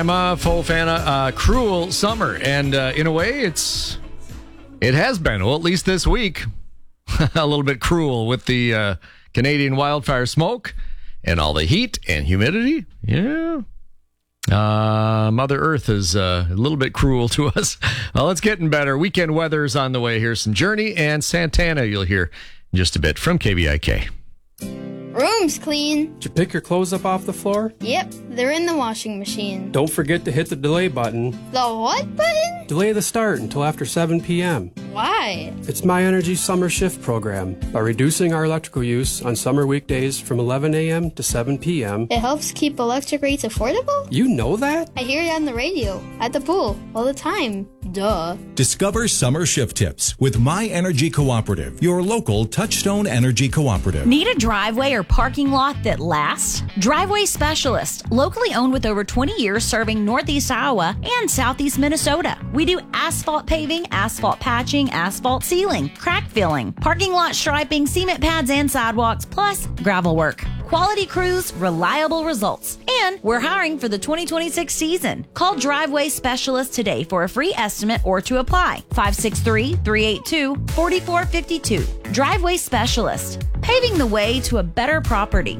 I'm a full fan of cruel summer, and in a way, it has been, well, at least this week, a little bit cruel with the Canadian wildfire smoke and all the heat and humidity. Yeah. Mother Earth is a little bit cruel to us. Well, it's getting better. Weekend weather's on the way. Here's some Journey and Santana you'll hear in just a bit from KBIK. Room's clean. Did you pick your clothes up off the floor? Yep, they're in the washing machine. Don't forget to hit the delay button. The what button? Delay the start until after 7 p.m. Why? It's My Energy Summer Shift program. By reducing our electrical use on summer weekdays from 11 a.m. to 7 p.m. It helps keep electric rates affordable? You know that? I hear it on the radio, at the pool, all the time. Duh. Discover summer shift tips with My Energy Cooperative, your local Touchstone Energy Cooperative. Need a driveway or parking lot that lasts? Driveway Specialist, locally owned with over 20 years serving Northeast Iowa and Southeast Minnesota. We do asphalt paving, asphalt patching, asphalt sealing, crack filling, parking lot striping, cement pads and sidewalks, plus gravel work. Quality crews, reliable results. And we're hiring for the 2026 season. Call Driveway Specialist today for a free estimate or to apply. 563-382-4452. Driveway Specialist, paving the way to a better property.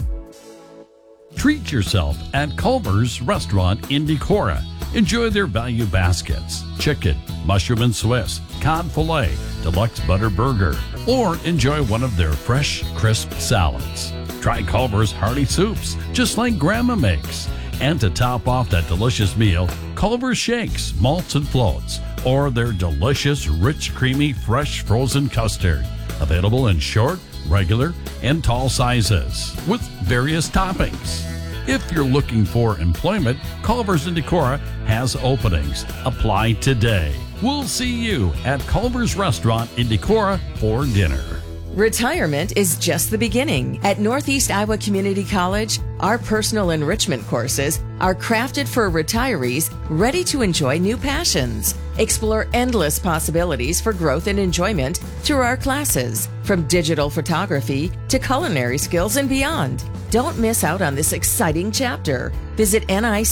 Treat yourself at Culver's Restaurant in Decorah. Enjoy their value baskets, chicken, mushroom and Swiss, cod filet, deluxe butter burger, or enjoy one of their fresh, crisp salads. Try Culver's hearty soups, just like Grandma makes. And to top off that delicious meal, Culver's shakes, malts and floats, or their delicious, rich, creamy, fresh frozen custard. Available in short, regular, and tall sizes, with various toppings. If you're looking for employment, Culver's in Decorah has openings. Apply today. We'll see you at Culver's Restaurant in Decorah for dinner. Retirement is just the beginning. At Northeast Iowa Community College, our personal enrichment courses are crafted for retirees ready to enjoy new passions. Explore endless possibilities for growth and enjoyment through our classes, from digital photography to culinary skills and beyond. Don't miss out on this exciting chapter. Visit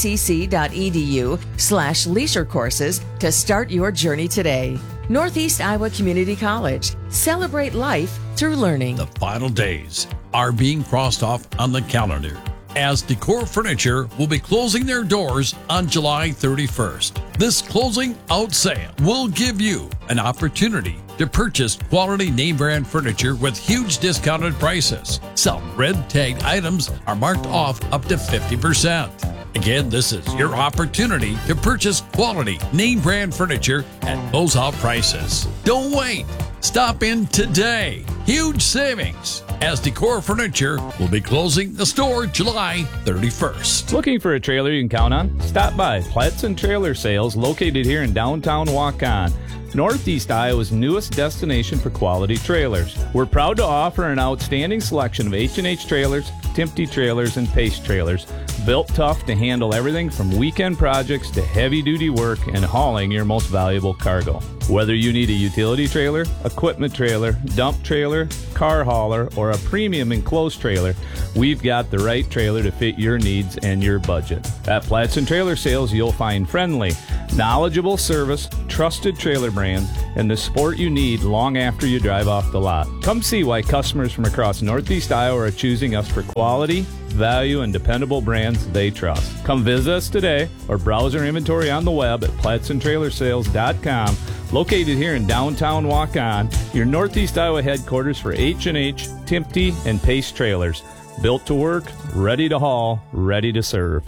nicc.edu/leisure courses to start your journey today. Northeast Iowa Community College. Celebrate life through learning. The final days are being crossed off on the calendar, as Decor Furniture will be closing their doors on July 31st. This closing out sale will give you an opportunity to purchase quality name brand furniture with huge discounted prices. Some red tagged items are marked off up to 50%. Again, this is your opportunity to purchase quality name brand furniture at closeout prices. Don't wait. Stop in today. Huge savings, as Decor Furniture will be closing the store July 31st. Looking for a trailer you can count on? Stop by Platson Trailer Sales, located here in downtown Waukon, Northeast Iowa's newest destination for quality trailers. We're proud to offer an outstanding selection of H&H trailers, Timpte trailers, and Pace trailers, built tough to handle everything from weekend projects to heavy-duty work and hauling your most valuable cargo. Whether you need a utility trailer, equipment trailer, dump trailer, car hauler, or a premium enclosed trailer, we've got the right trailer to fit your needs and your budget. At Platson Trailer Sales, you'll find friendly, knowledgeable service, trusted trailer brands, and the support you need long after you drive off the lot. Come see why customers from across Northeast Iowa are choosing us for quality, value, and dependable brands they trust. Come visit us today or browse our inventory on the web at PlatsonTrailersales.com, located here in downtown Waukon, your Northeast Iowa headquarters for H&H, Timpte, and Pace trailers. Built to work, ready to haul, ready to serve.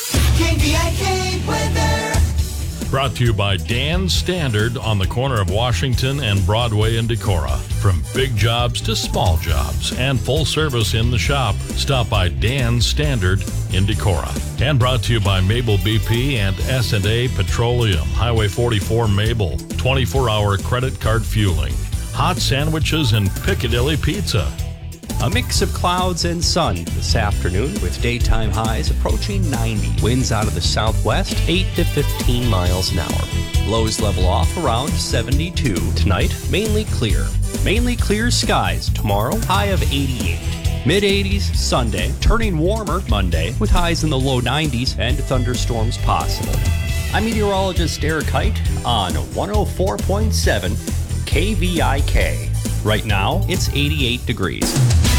KBIK weather. Brought to you by Dan's Standard on the corner of Washington and Broadway in Decorah. From big jobs to small jobs and full service in the shop, stop by Dan's Standard in Decorah. And brought to you by Mabel BP and S&A Petroleum, Highway 44 Mabel, 24-hour credit card fueling, hot sandwiches and Piccadilly Pizza. A mix of clouds and sun this afternoon with daytime highs approaching 90. Winds out of the southwest, 8 to 15 miles an hour. Lows level off around 72. Tonight, mainly clear. Mainly clear skies. Tomorrow, high of 88. Mid-80s Sunday, turning warmer Monday with highs in the low 90s and thunderstorms possible. I'm meteorologist Eric Height on 104.7 KVIK. Right now, it's 88 degrees.